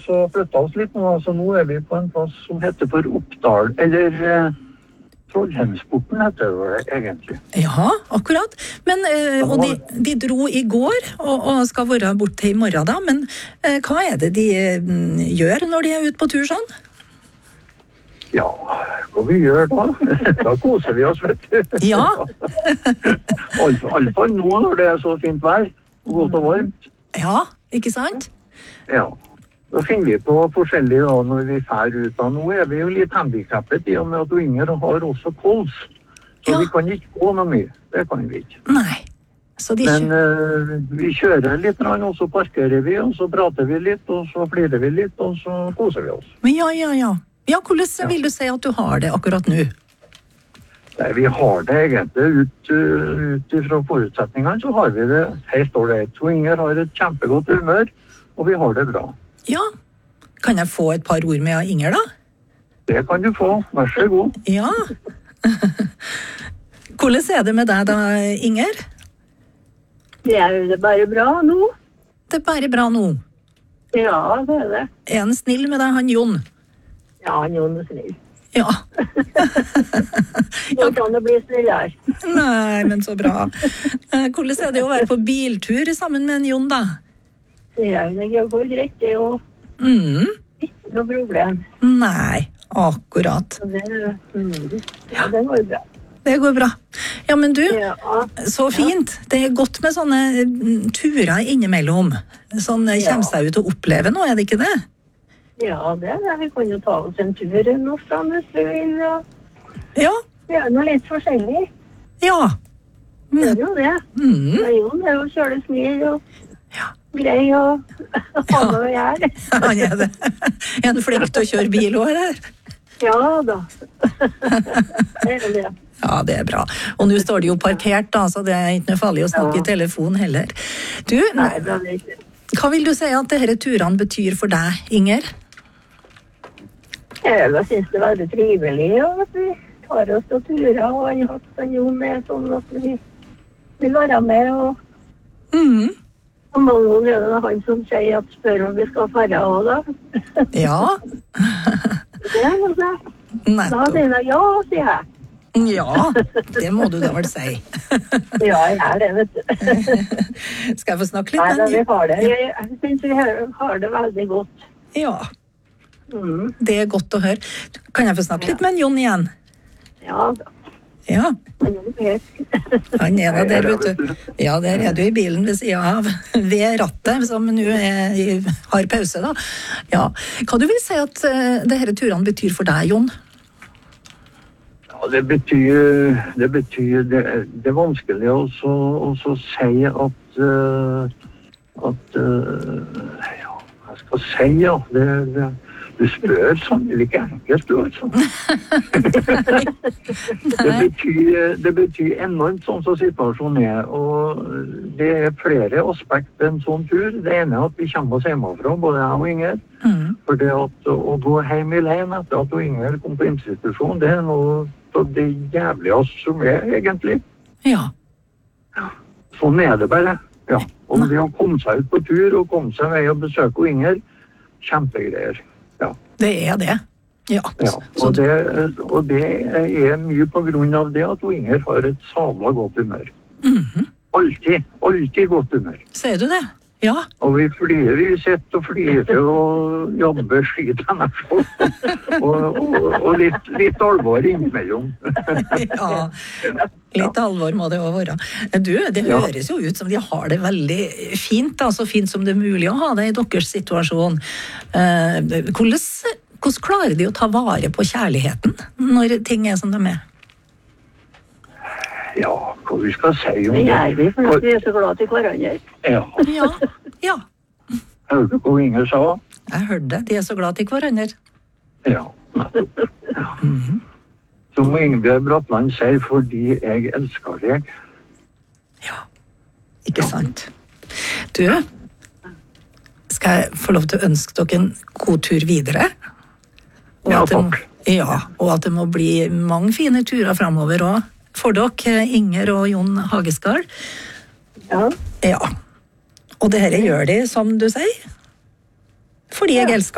så flyttet oss litt nå, så nå vi på en plass som heter for Oppdal, eller Trollheimsporten heter det egentlig. Ja, akkurat. Men, og de dro i går, og skal være borte i morgen da, men hva det de gjør når de ute på tur sånn? Ja, hva vi gjør da? Da koser vi oss, vet du. Ja. Alfall nå når det så fint vær, og godt og varmt. Ja, ikke sant? Ja. Da finner vi på forskjellige da når vi fer ut da. Nå vi jo litt handikappet i og med at Inger har også kols. Så Ja. vi kan ikke gå noe mye. Det kan vi ikke. Nei. Så de Men vi kjører litt, og så parkerer vi, og så prater vi litt, og så flirer vi litt, og så koser vi oss. Ja. Ja, hvordan vil du si at du har det akkurat nå? Nei, vi har det egentlig ut fra forutsetningene, så har vi det helt ålreit. Så Inger har et kjempegodt humør, og vi har det bra. Ja. Kan jeg få et par ord med Inger da? Det kan du få. Vær så god. Ja. Hvordan det med deg da, Inger? Det jo det bare bra nå. Det bare bra nå. Ja, det det. Han snill med deg, han Jon? Ja, Jon snill. Ja. Nå kan det bli snillere. Nei, men så bra. Hvordan det å være på biltur sammen med en Jon da? Det går greit, det er jo ikke noe problem. Nei, akkurat. Så ja, det går bra. Det går bra. Ja, men du, Ja. så fint. Det godt med sånne turer innimellom. Sånn kommer seg ut og oppleve nå, det ikke det? Ja, det det. Vi kan jo ta oss en tur noe sted hvis vi vil. Og Ja, det noe litt forskjellig. ja. Det jo det. Det jo det å kjøre smil og grei og ha noe å gjøre. Han det. En flink til å kjøre bil også, eller? Ja da. Det det. Ja, det bra. Og nå står det jo parkert da, så det ikke noe farlig å snakke i telefon heller. Du, Nei, det er ikke. hva vil du si at disse turene betyr for deg, Inger? Jeg synes det veldig trivelig at vi tar oss til turer, og han har hatt Jon med sånn at vi vil være med. Og mange ganger det han som sier at spør om vi skal færre av da. Ja. Det noe det. Da Nettopp. sier jeg ja, sier jeg. Ja, det må du da vel si. Ja, jeg det, vet du. Skal jeg få snakke litt? Nei, da, vi Men? har det. Jeg synes vi har det veldig godt. Ja, det godt å høre. Kan jeg få snakke litt med en Jon igjen? Ja, da. Ja, Men jo, helt. han da der, vet du. Ja, der du i bilen ved siden av, ved rattet, som nå har pause da. Ja, hva du vil si at disse turene betyr for deg, Jon? Ja, det betyr det er vanskelig å si at ja, jeg skal si ja, du spør sannelig ikke enkelt, du altså. Det betyr enormt sånn som situasjonen og det flere aspekter en sånn tur. Det ene at vi kommer oss hjemmefra, både jeg og Inger. For det at å gå hjem i leien etter at Inger kom på institusjon, det noe av det jævligste som egentlig. Ja. Sånn det bare. Ja. Og det å komme seg ut på tur og komme seg vei og besøke Inger, kjempegreier. Ja. Det det. Ja. Ja. Og det mye på grunn av det at Inger har et sabla godt humør. Alltid godt humør. Ser du det? Ja. Og vi sitter og flirer og jobber sliter og litt alvor innimellom. Ja, litt alvor må det også være. Du, det høres jo ut som de har det veldig fint, da, så fint som det er mulig å ha det i deres situasjon. Hvordan klarer de å ta vare på kjærligheten når ting som de er? Ja, hva vi skal si om Det det? gjør vi, for vi så glad til hverandre. Ja. Ja. Hørte du hva Inger sa? Jeg hørte det. De så glad til hverandre. Ja, nettopp. Ja. Som Ingebjørg Bratland sier, fordi jeg elsker deg. Ja, ikke sant. Du, skal jeg få lov til å ønske dere en god tur videre? Og Ja, at det må- takk. Ja, og at det må bli mange fine turer fremover også. For dere, Inger og Jon Hageskar. Ja. Ja. Og det her gjør de, som du sier, fordi jeg elsker